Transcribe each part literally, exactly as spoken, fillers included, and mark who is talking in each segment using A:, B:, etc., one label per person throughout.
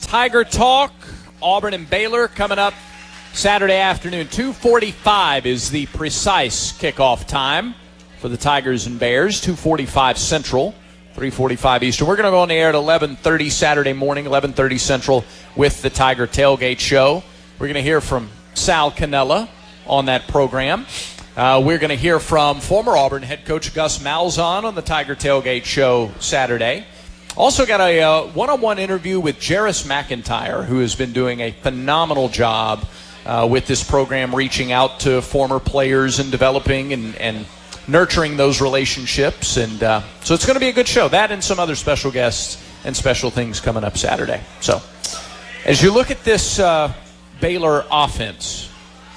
A: Tiger Talk, Auburn and Baylor coming up Saturday afternoon. two forty-five is the precise kickoff time for the Tigers and Bears. two forty-five Central, three forty-five Eastern. We're going to go on the air at eleven thirty Saturday morning, eleven thirty Central with the Tiger Tailgate Show. We're going to hear from Sal Cannella on that program. Uh, we're going to hear from former Auburn head coach Gus Malzahn on the Tiger Tailgate Show Saturday. Also got a uh, one-on-one interview with Jarris McIntyre, who has been doing a phenomenal job uh, with this program, reaching out to former players and developing and, and nurturing those relationships. And uh, so it's going to be a good show. That and some other special guests and special things coming up Saturday. So as you look at this uh, Baylor offense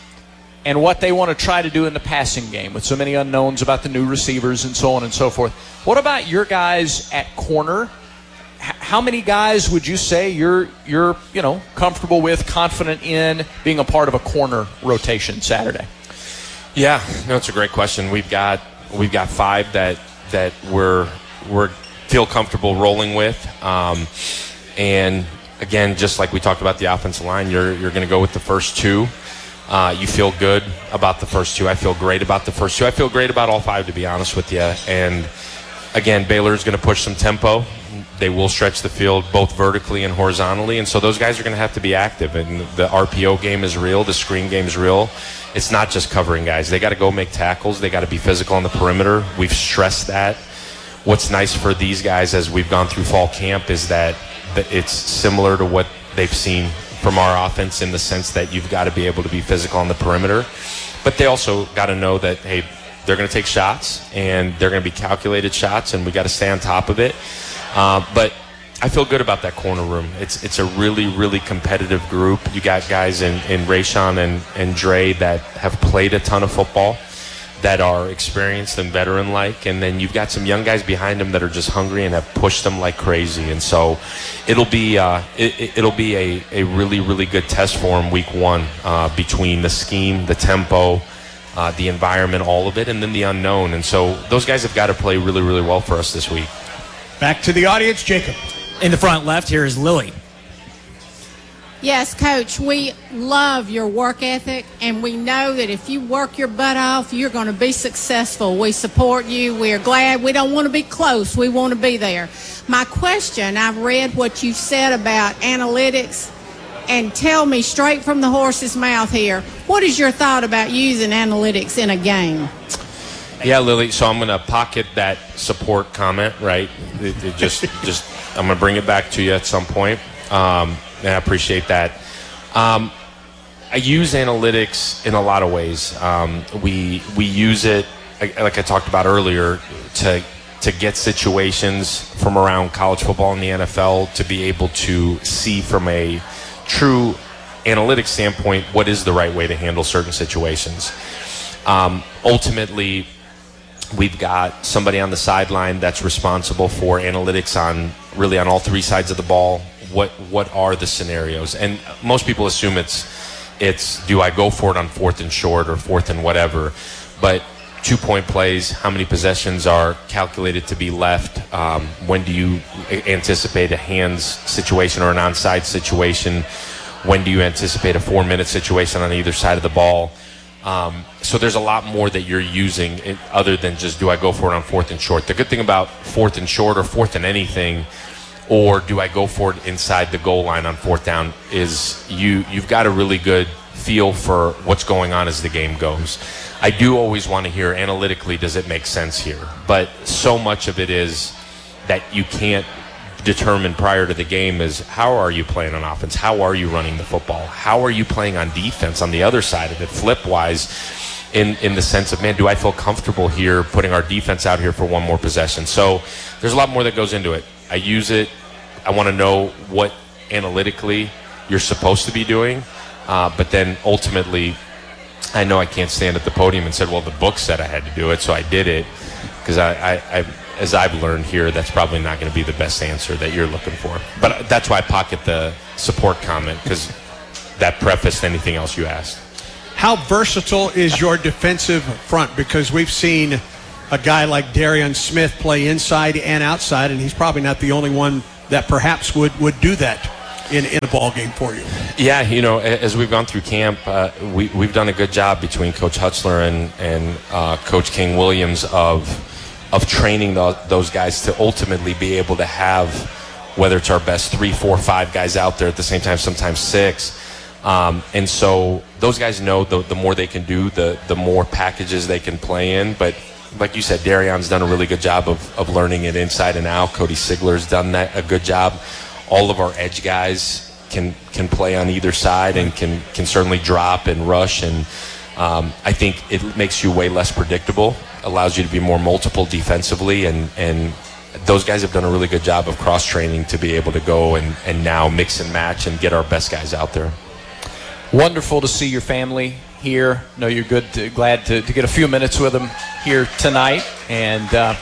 A: and what they want to try to do in the passing game with so many unknowns about the new receivers and so on and so forth, what about your guys at corner? How many guys would you say you're you're you know comfortable with, confident in being a part of a corner rotation Saturday?
B: Yeah, no, it's a great question. We've got we've got five that that we're we're feel comfortable rolling with, um, and again, just like we talked about the offensive line, you're you're going to go with the first two. Uh, you feel good about the first two. I feel great about the first two. I feel great about all five, to be honest with you. And again, Baylor is going to push some tempo. They will stretch the field both vertically and horizontally, and so those guys are going to have to be active. And the R P O game is real. The screen game is real. It's not just covering guys. They got to go make tackles. They got to be physical on the perimeter. We've stressed that. What's nice for these guys as we've gone through fall camp is that it's similar to what they've seen from our offense in the sense that you've got to be able to be physical on the perimeter. But they also got to know that, hey, they're going to take shots, and they're going to be calculated shots, and we got to stay on top of it. Uh, but I feel good about that corner room. It's it's a really, really competitive group. You got guys in, in Rayshon and, and Dre that have played a ton of football, that are experienced and veteran-like, and then you've got some young guys behind them that are just hungry and have pushed them like crazy. And so it'll be uh, it, it'll be a, a really, really good test for them week one uh, between the scheme, the tempo, uh, the environment, all of it, and then the unknown. And so those guys have got to play really, really well for us this week.
C: Back to the audience, Jacob.
D: In the front left, here is Lily.
E: Yes, Coach, we love your work ethic, and we know that if you work your butt off, you're going to be successful. We support you. We're glad. We don't want to be close. We want to be there. My question, I've read what you said about analytics, and tell me straight from the horse's mouth here, what is your thought about using analytics in a game?
B: Yeah, Lily, so I'm going to pocket that support comment, right? It, it just, just I'm going to bring it back to you at some point, um, and I appreciate that. Um, I use analytics in a lot of ways. Um, we we use it, like I talked about earlier, to to get situations from around college football and the N F L to be able to see from a true analytics standpoint what is the right way to handle certain situations. Um, ultimately, we've got somebody on the sideline that's responsible for analytics on really on all three sides of the ball. What what are the scenarios? And most people assume it's it's do I go for it on fourth and short or fourth and whatever, but two-point plays, how many possessions are calculated to be left? Um, when do you anticipate a hands situation or an onside situation? When do you anticipate a four-minute situation on either side of the ball? Um, so there's a lot more that you're using in, other than just do I go for it on fourth and short. The good thing about fourth and short or fourth and anything, or do I go for it inside the goal line on fourth down, is you, you've got a really good feel for what's going on as the game goes. I do always want to hear analytically, does it make sense here? But so much of it is that you can't determine prior to the game is how are you playing on offense? How are you running the football? How are you playing on defense on the other side of it, flip-wise, in, in the sense of, man, do I feel comfortable here putting our defense out here for one more possession? So there's a lot more that goes into it. I use it. I want to know what analytically you're supposed to be doing, uh, but then ultimately I know I can't stand at the podium and said, well, the book said I had to do it, so I did it, because I, I, I as I've learned here, that's probably not going to be the best answer that you're looking for. But that's why I pocket the support comment, because that prefaced anything else you asked.
C: How versatile is your defensive front? Because we've seen a guy like Darian Smith play inside and outside, and he's probably not the only one that perhaps would, would do that. in, in a ball game for you?
B: Yeah, you know, as we've gone through camp, uh, we, we've done a good job between Coach Hutzler and, and uh, Coach King Williams of of training the, those guys to ultimately be able to have, whether it's our best three, four, five guys out there at the same time, sometimes six. Um, and so those guys know the, the more they can do, the, the more packages they can play in. But like you said, Darion's done a really good job of, of learning it inside and out. Cody Sigler's done that a good job. All of our edge guys can can play on either side and can, can certainly drop and rush. And um, I think it makes you way less predictable, allows you to be more multiple defensively. And, and those guys have done a really good job of cross-training to be able to go and, and now mix and match and get our best guys out there.
A: Wonderful to see your family here. Know you're good. To, glad to, to get a few minutes with them here tonight. And uh,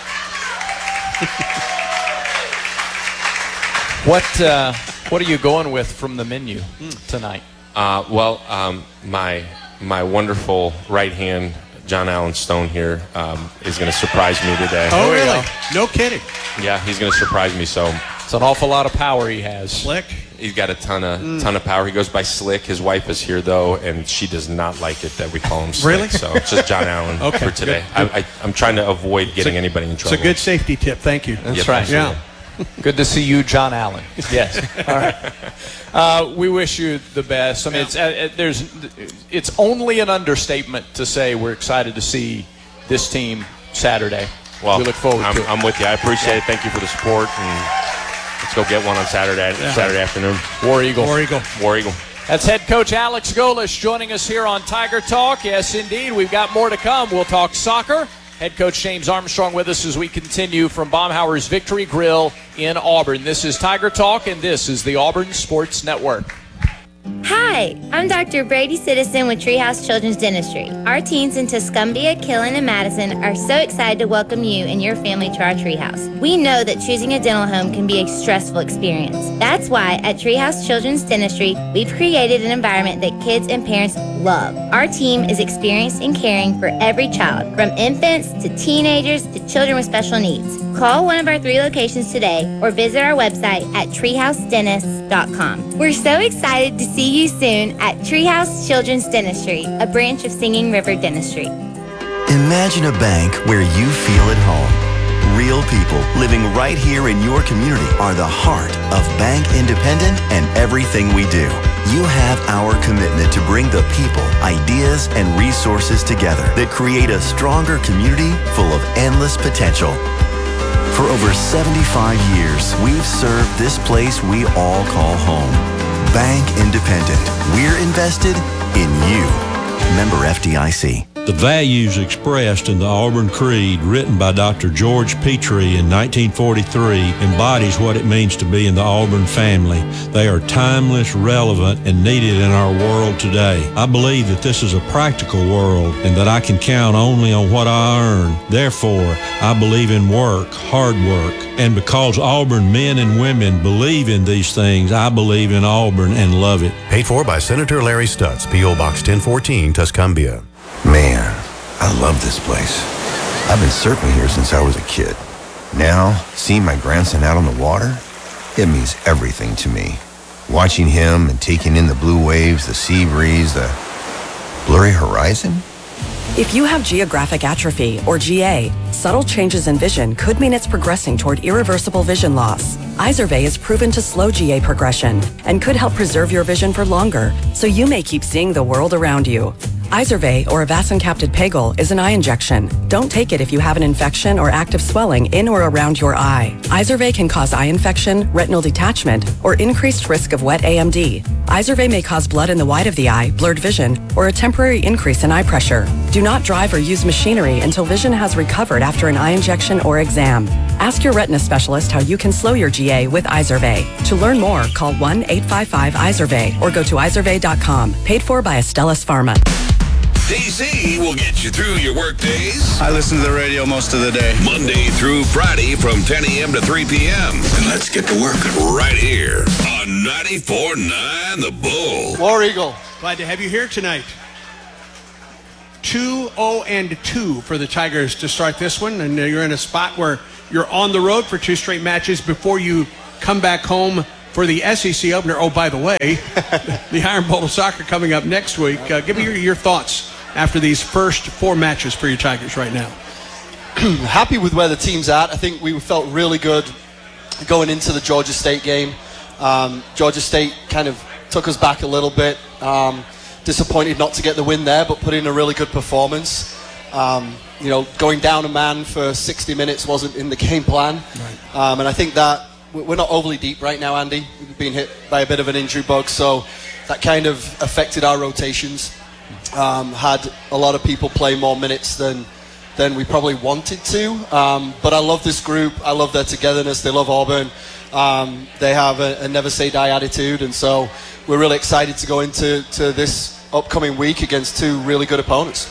A: what uh, what are you going with from the menu tonight?
B: Uh, well, um, my my wonderful right hand, John Allen Stone here, um, is going to surprise me today.
C: Oh, really? No kidding.
B: Yeah, he's going to surprise me. So
A: it's an awful lot of power he has.
C: Slick.
B: He's got a ton of mm. ton of power. He goes by Slick. His wife is here though, and she does not like it that we call him Slick.
C: Really?
B: So it's just John Allen
C: okay,
B: for today.
C: Good, good.
B: I, I, I'm trying to avoid getting
C: a,
B: anybody in trouble.
C: It's a good safety tip. Thank you.
A: That's
B: yep,
A: right.
B: absolutely.
C: Yeah.
A: Good to see you, John Allen. Yes. All right. Uh, we wish you the best. I mean, it's uh, there's it's only an understatement to say we're excited to see this team Saturday.
B: Well,
A: we look forward
B: I'm,
A: to it.
B: I'm with you. I appreciate yeah. it. Thank you for the support, and let's go get one on Saturday yeah. Saturday afternoon.
A: War Eagle.
C: War Eagle.
B: War Eagle.
A: That's head coach Alex Golesh joining us here on Tiger Talk. Yes, indeed. We've got more to come. We'll talk soccer. Head coach James Armstrong with us as we continue from Baumhauer's Victory Grill in Auburn. This is Tiger Talk, and this is the Auburn Sports Network.
F: Hi, I'm Doctor Brady Citizen with Treehouse Children's Dentistry. Our teens in Tuscumbia, Killen, and Madison are so excited to welcome you and your family to our Treehouse. We know that choosing a dental home can be a stressful experience. That's why at Treehouse Children's Dentistry, we've created an environment that kids and parents love. Our team is experienced in caring for every child, from infants to teenagers to children with special needs. Call one of our three locations today or visit our website at treehouse dentists dot com. We're so excited to see you soon at Treehouse Children's Dentistry, a branch of Singing River Dentistry.
G: Imagine a bank where you feel at home. Real people living right here in your community are the heart of Bank Independent and everything we do. You have our commitment to bring the people, ideas, and resources together that create a stronger community full of endless potential. For over seventy-five years, we've served this place we all call home. Bank Independent. We're invested in you. Member F D I C.
H: The values expressed in the Auburn Creed, written by Doctor George Petrie in nineteen forty-three, embodies what it means to be in the Auburn family. They are timeless, relevant, and needed in our world today. I believe that this is a practical world and that I can count only on what I earn. Therefore, I believe in work, hard work. And because Auburn men and women believe in these things, I believe in Auburn and love it.
I: Paid for by Senator Larry Stutz, P O Box ten fourteen, Tuscumbia.
J: Man, I love this place. I've been surfing here since I was a kid. Now, seeing my grandson out on the water, it means everything to me. Watching him and taking in the blue waves, the sea breeze, the blurry horizon.
K: If you have geographic atrophy, or G A, subtle changes in vision could mean it's progressing toward irreversible vision loss. Izervay is proven to slow G A progression and could help preserve your vision for longer, so you may keep seeing the world around you. Izervay, or avacincaptad pegol, is an eye injection. Don't take it if you have an infection or active swelling in or around your eye. Izervay can cause eye infection, retinal detachment, or increased risk of wet A M D. Izervay may cause blood in the white of the eye, blurred vision, or a temporary increase in eye pressure. Do not drive or use machinery until vision has recovered after an eye injection or exam. Ask your retina specialist how you can slow your G A with Izervay. To learn more, call one eight five five Izervay or go to izervay dot com. Paid for by Astellas Pharma.
L: D C will get you through your work days.
M: I listen to the radio most of the day.
L: Monday through Friday from ten a.m. to three p.m. And let's get to work right here on ninety-four point nine The Bull.
C: War Eagle, glad to have you here tonight. two oh and two for the Tigers to start this one, and you're in a spot where you're on the road for two straight matches before you come back home for the S E C opener. Oh, by the way, the Iron Bowl of Soccer coming up next week. Uh, give me your, your thoughts after these first four matches for your Tigers right now.
N: Happy with where the team's at. I think we felt really good going into the Georgia State game. Um, Georgia State kind of took us back a little bit. Um, disappointed not to get the win there, but put in a really good performance. Um, you know, going down a man for sixty minutes wasn't in the game plan. Right. Um, and I think that we're not overly deep right now, Andy. We've been hit by a bit of an injury bug, so that kind of affected our rotations. Um, had a lot of people play more minutes than than we probably wanted to. Um, but I love this group. I love their togetherness. They love Auburn. Um, they have a, a never say die attitude, and so we're really excited to go into to this upcoming week against two really good opponents.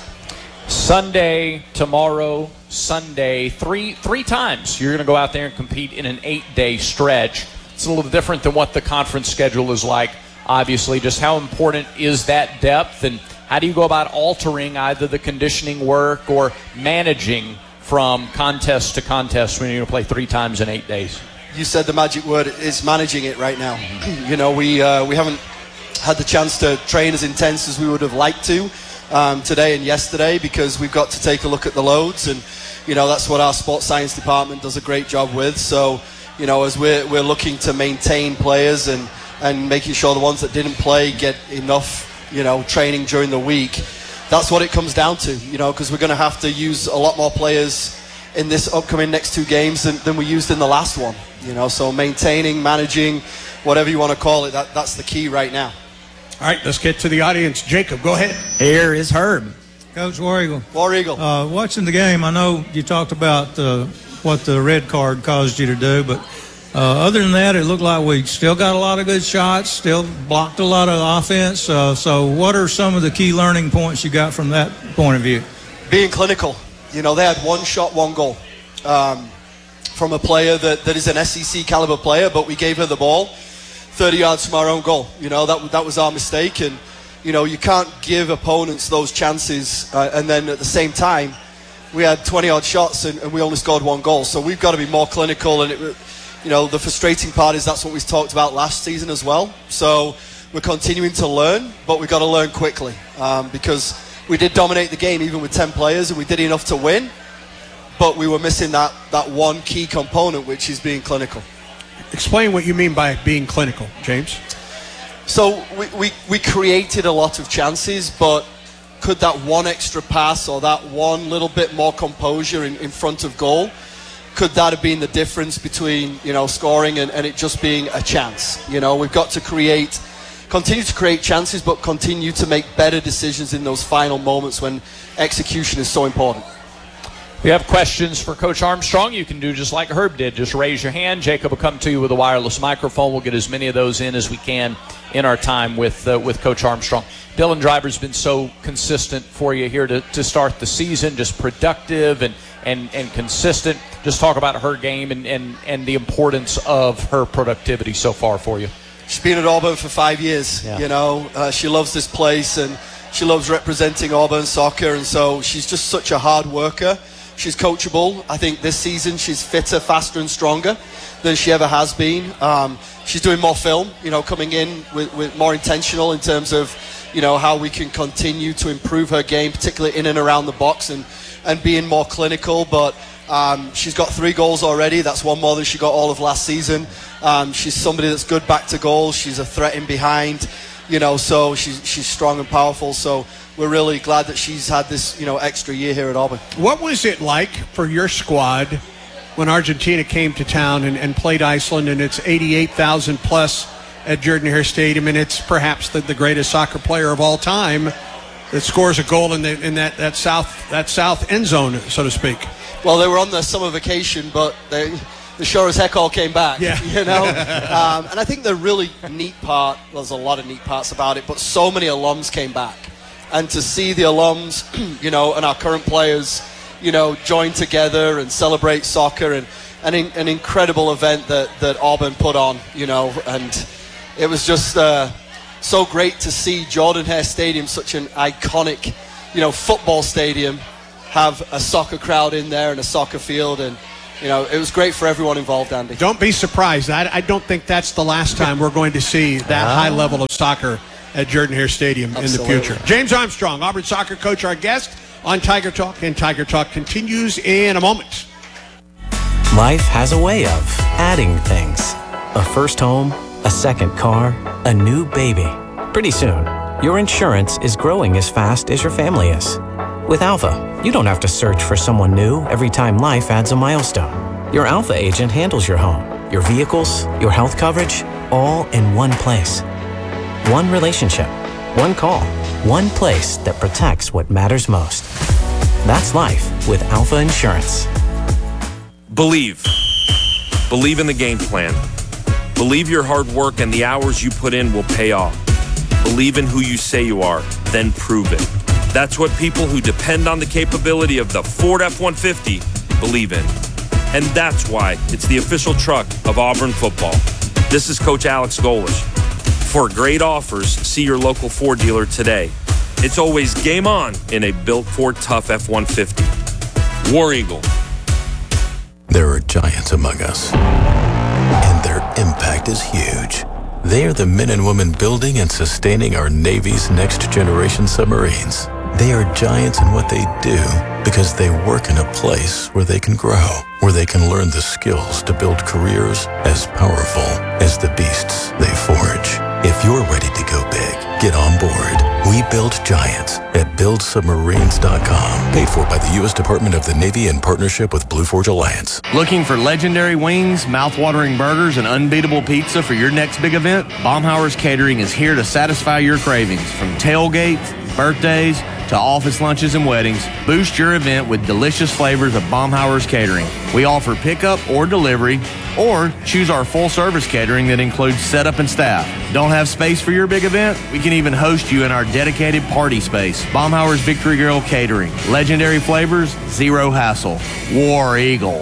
A: Sunday, tomorrow, Sunday, three three times you're going to go out there and compete in an eight-day stretch. It's a little different than what the conference schedule is like, obviously. Just how important is that depth, and how do you go about altering either the conditioning work or managing from contest to contest when you're going to play three times in eight days?
N: You said the magic word is managing it right now. You know, we uh, we haven't had the chance to train as intense as we would have liked to um, today and yesterday, because we've got to take a look at the loads, and you know that's what our sports science department does a great job with. So, you know, as we're we're looking to maintain players and and making sure the ones that didn't play get enough, you know, training during the week. That's what it comes down to, you know, because we're going to have to use a lot more players in this upcoming next two games than, than we used in the last one, you know. So maintaining, managing, whatever you want to call it, that, that's the key right now.
C: All right, let's get to the audience. Jacob, go ahead.
D: Here is Herb.
O: Coach War Eagle.
N: War Eagle.
O: Uh, watching the game, I know you talked about uh, what the red card caused you to do, but uh, other than that, it looked like we still got a lot of good shots, still blocked a lot of offense. Uh, so what are some of the key learning points you got from that point of view?
N: Being clinical. You know, they had one shot, one goal um, from a player that, that is an S E C caliber player, but we gave her the ball thirty yards from our own goal. You know, that that was our mistake, and you know, you can't give opponents those chances uh, and then at the same time we had twenty odd shots and, and we only scored one goal. So we've got to be more clinical, and it, you know, the frustrating part is that's what we talked about last season as well. So we're continuing to learn, but we've got to learn quickly um, because we did dominate the game even with ten players, and we did enough to win, but we were missing that, that one key component, which is being clinical.
C: Explain what you mean by being clinical, James.
N: So we, we, we created a lot of chances, but could that one extra pass or that one little bit more composure in, in front of goal, could that have been the difference between, you know, scoring and, and it just being a chance? You know, we've got to create, continue to create chances, but continue to make better decisions in those final moments when execution is so important.
A: If you have questions for Coach Armstrong, you can do just like Herb did. Just raise your hand. Jacob will come to you with a wireless microphone. We'll get as many of those in as we can in our time with uh, with Coach Armstrong. Dylan Driver's been so consistent for you here to, to start the season, just productive and, and, and consistent. Just talk about her game and, and, and the importance of her productivity so far for you.
N: She's been at Auburn for five years. Yeah. You know, uh, she loves this place and she loves representing Auburn soccer, and so she's just such a hard worker. She's coachable. I think this season she's fitter, faster, and stronger than she ever has been. Um, she's doing more film, you know, coming in with, with more intentional in terms of, you know, how we can continue to improve her game, particularly in and around the box, and, and being more clinical. But um, she's got three goals already. That's one more than she got all of last season. Um, she's somebody that's good back to goal. She's a threat in behind, you know, so she's, she's strong and powerful. So we're really glad that she's had this, you know, extra year here at Auburn.
C: What was it like for your squad when Argentina came to town and, and played Iceland, and it's eighty-eight thousand plus at Jordan-Hare Stadium, and it's perhaps the, the greatest soccer player of all time that scores a goal in, the, in that, that south that south end zone, so to speak?
N: Well, they were on their summer vacation, but they, they sure as heck all came back,
C: yeah.
N: you know? um, and I think the really neat part, well, there's a lot of neat parts about it, but so many alums came back. And to see the alums, you know, and our current players, you know, join together and celebrate soccer, and, and in, an incredible event that, that Auburn put on, you know, and it was just uh, so great to see Jordan-Hare Stadium, such an iconic, you know, football stadium, have a soccer crowd in there and a soccer field, and you know, it was great for everyone involved, Andy.
C: Don't be surprised. I, I don't think that's the last time we're going to see that
N: Ah.
C: high level of soccer at Jordan-Hare Stadium
N: Absolutely.
C: in the future. James Armstrong, Auburn soccer coach, our guest on Tiger Talk, and Tiger Talk continues in a moment.
P: Life has a way of adding things. A first home, a second car, a new baby. Pretty soon, your insurance is growing as fast as your family is. With Alpha, you don't have to search for someone new every time life adds a milestone. Your Alpha agent handles your home, your vehicles, your health coverage, all in one place. One relationship, one call, one place that protects what matters most. That's life with Alpha Insurance.
Q: Believe. Believe in the game plan. Believe your hard work and the hours you put in will pay off. Believe in who you say you are, then prove it. That's what people who depend on the capability of the Ford F one fifty believe in. And that's why it's the official truck of Auburn football. This is Coach Alex Golish. For great offers, see your local Ford dealer today. It's always game on in a built Ford Tough F one fifty. War Eagle.
I: There are giants among us, and their impact is huge. They are the men and women building and sustaining our Navy's next generation submarines. They are giants in what they do because they work in a place where they can grow, where they can learn the skills to build careers as powerful as the beasts they forge. If you're ready to go big, get on board. We build giants at build submarines dot com. Paid for by the U S Department of the Navy in partnership with Blue Forge Alliance.
R: Looking for legendary wings, mouth-watering burgers, and unbeatable pizza for your next big event? Baumhauer's Catering is here to satisfy your cravings. From tailgates, birthdays, to office lunches and weddings, boost your event with delicious flavors of Baumhauer's Catering. We offer pickup or delivery, or choose our full-service catering that includes setup and staff. Don't have space for your big event? We can even host you in our dedicated party space. Baumhauer's Victory Grill Catering. Legendary flavors, zero hassle. War Eagle.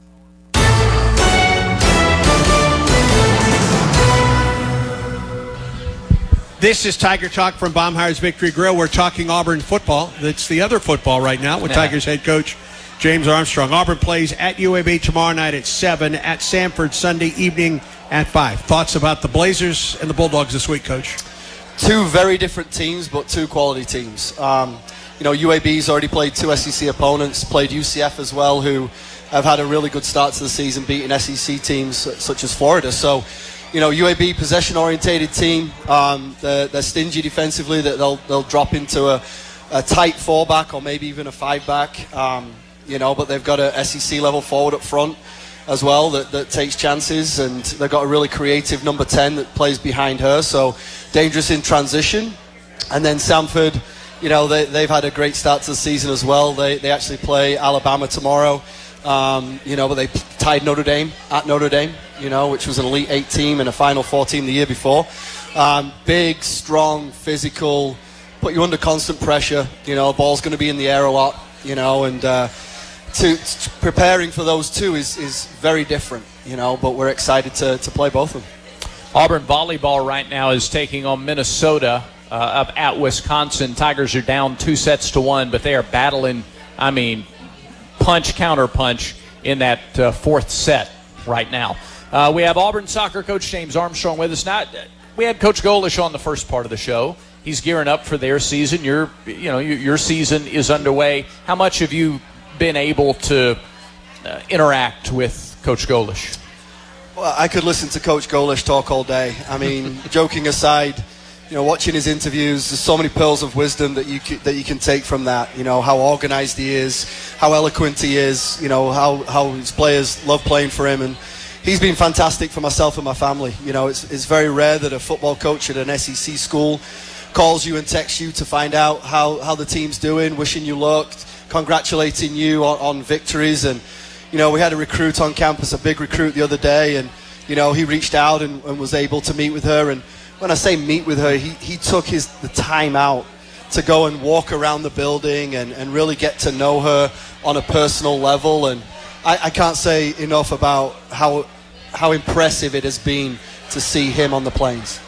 C: This is Tiger Talk from Baumhauer's Victory Grill. We're talking Auburn football. That's the other football right now with
A: Yeah.
C: Tigers head coach James Armstrong. Auburn plays at U A B tomorrow night at seven, at Samford Sunday evening at five. Thoughts about the Blazers and the Bulldogs this week, Coach?
N: Two very different teams, but two quality teams. Um, you know, U A B's already played two S E C opponents, played U C F as well, who have had a really good start to the season, beating S E C teams such as Florida. So, you know, U A B possession-orientated team. Um, they're, they're stingy defensively. That they'll they'll drop into a, a tight four-back or maybe even a five-back. Um, you know, but they've got a S E C level forward up front as well that, that takes chances, and they've got a really creative number ten that plays behind her. So dangerous in transition. And then Samford, you know, they they've had a great start to the season as well. They they actually play Alabama tomorrow. Um, you know, but they tied Notre Dame at Notre Dame, you know, which was an Elite Eight team and a Final Four team the year before. Um, big, strong, physical, put you under constant pressure. You know, ball's going to be in the air a lot, you know, and uh, to, to preparing for those two is, is very different, you know, but we're excited to, to play both of them.
A: Auburn volleyball right now is taking on Minnesota uh, up at Wisconsin. Tigers are down two sets to one, but they are battling, I mean, punch, counter punch in that uh, fourth set right now. Uh, we have Auburn soccer coach James Armstrong with us now. We had Coach Golish on the first part of the show. He's gearing up for their season. Your, you know, your season is underway. How much have you been able to uh, interact with Coach Golish?
N: Well, I could listen to Coach Golish talk all day. I mean, joking aside, you know, watching his interviews, there's so many pearls of wisdom that you c- that you can take from that. You know, how organized he is, how eloquent he is, you know, how, how his players love playing for him. And he's been fantastic for myself and my family. You know, it's, it's very rare that a football coach at an S E C school calls you and texts you to find out how, how the team's doing, wishing you luck, congratulating you on, on victories. And, you know, we had a recruit on campus, a big recruit the other day, and, you know, he reached out and, and was able to meet with her. And when I say meet with her, he, he took his the time out to go and walk around the building and, and really get to know her on a personal level. And I, I can't say enough about how how impressive it has been to see him on the plains.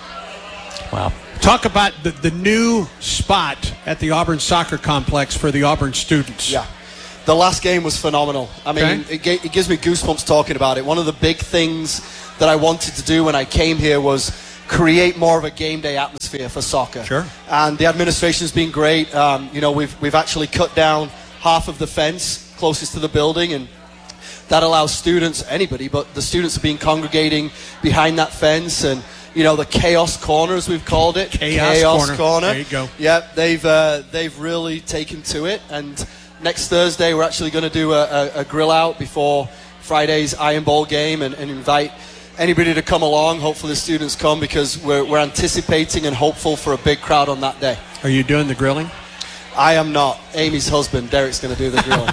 A: Wow.
C: Talk about the, the new spot at the Auburn Soccer Complex for the Auburn students.
N: Yeah. the last game was phenomenal. I mean,
C: Okay.
N: it, ga- it gives me goosebumps talking about it. One of the big things that I wanted to do when I came here was create more of a game day atmosphere for soccer.
C: Sure.
N: And the administration's been great. Um, you know, we've we've actually cut down half of the fence closest to the building, and that allows students, anybody, but the students have been congregating behind that fence, and you know, the chaos corner, as we've called it,
C: Chaos corner. There you go.
N: Yeah, they've uh, they've really taken to it, and next Thursday we're actually going to do a, a, a grill out before Friday's Iron Bowl game, and, and invite anybody to come along. Hopefully the students come, because we're, we're anticipating and hopeful for a big crowd on that day.
C: Are you doing the grilling?
N: I am not. Amy's husband, Derek's going to do the grilling.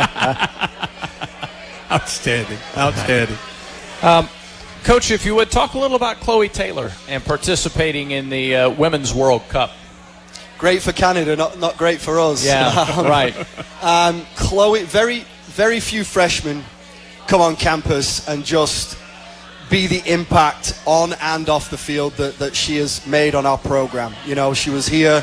C: Outstanding. Outstanding.
A: Um, Coach, if you would, talk a little about Chloe Taylor and participating in the uh, Women's World Cup.
N: Great for Canada, not not great for us.
A: Yeah,
N: Um,
A: right.
N: Um, Chloe, very very few freshmen come on campus and just be the impact on and off the field that, that she has made on our program. You know, she was here,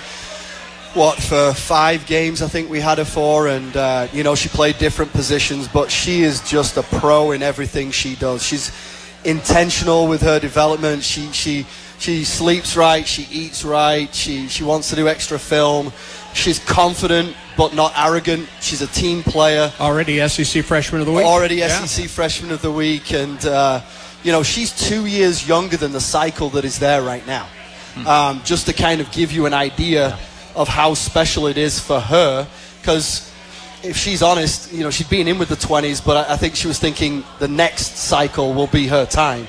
N: what, for five games I think we had her for, and uh, you know, she played different positions, but she is just a pro in everything she does. She's intentional with her development. She she she sleeps right, she eats right, she she wants to do extra film. She's confident but not arrogant. She's a team player.
C: Already S E C Freshman of the Week.
N: Already
C: Yeah.
N: S E C Freshman of the Week, and uh, you know, she's two years younger than the cycle that is there right now. Um, just to kind of give you an idea of how special it is for her, because if she's honest, you know, she'd been in with the twenties, but I, I think she was thinking the next cycle will be her time.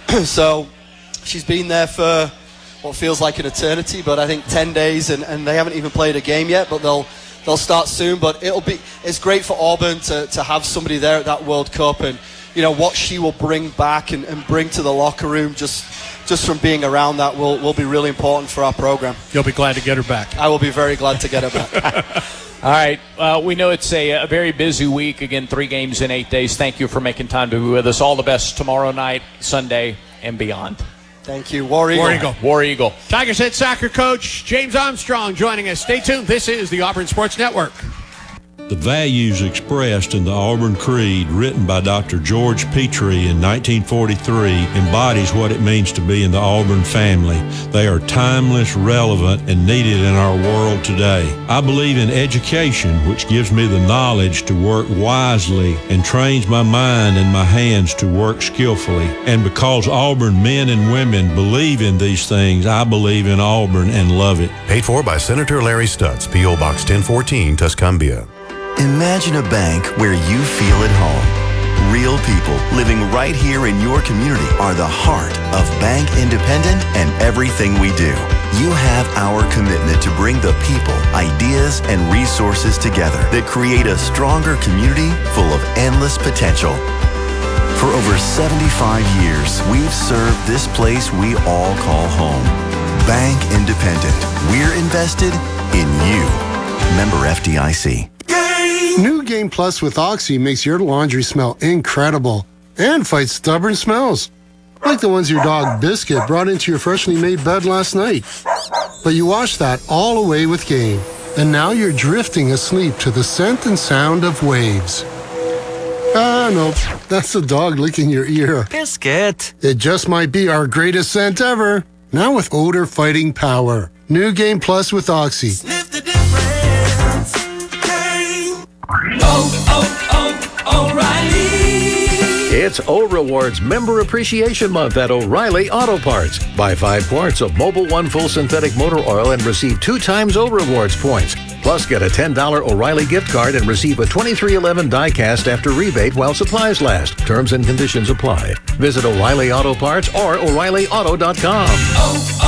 N: So she's been there for what feels like an eternity, but I think ten days, and, and they haven't even played a game yet, but they'll they'll start soon. But it'll be it's great for Auburn to, to have somebody there at that World Cup, and you know what she will bring back and, and bring to the locker room just just from being around that will will be really important for our program.
C: You'll be glad to get her back.
N: I will be very glad to get her back.
A: All right. Uh, we know it's a, a very busy week. Again, three games in eight days. Thank you for making time to be with us. All the best tomorrow night, Sunday, and beyond.
N: Thank you. War Eagle.
C: War Eagle.
A: War Eagle.
C: Tigers head soccer coach James Armstrong joining us. Stay tuned. This is the Auburn Sports Network.
H: The values expressed in the Auburn Creed, written by Doctor George Petrie in nineteen forty-three, embodies what it means to be in the Auburn family. They are timeless, relevant, and needed in our world today. I believe in education, which gives me the knowledge to work wisely and trains my mind and my hands to work skillfully. And because Auburn men and women believe in these things, I believe in Auburn and love it.
S: Paid for by Senator Larry Stutz, P O Box ten fourteen, Tuscumbia.
G: Imagine a bank where you feel at home. Real people living right here in your community are the heart of Bank Independent and everything we do. You have our commitment to bring the people, ideas, and resources together that create a stronger community full of endless potential. For over seventy-five years, we've served this place we all call home. Bank Independent. We're invested in you. Member F D I C.
T: New Game Plus with Oxy makes your laundry smell incredible and fights stubborn smells, like the ones your dog Biscuit brought into your freshly made bed last night. But you washed that all away with Game, and now you're drifting asleep to the scent and sound of waves. Ah, no, that's the dog licking your ear.
P: Biscuit.
T: It just might be our greatest scent ever, now with odor fighting power. New Game Plus with Oxy.
U: Oh, oh, oh, O'Reilly. It's O Rewards Member Appreciation Month at O'Reilly Auto Parts. Buy five quarts of Mobil One Full Synthetic Motor Oil and receive two times O Rewards points. Plus, get a ten dollars O'Reilly gift card and receive a twenty-three eleven die-cast after rebate while supplies last. Terms and conditions apply. Visit O'Reilly Auto Parts or O'Reilly Auto dot com. Oh, oh.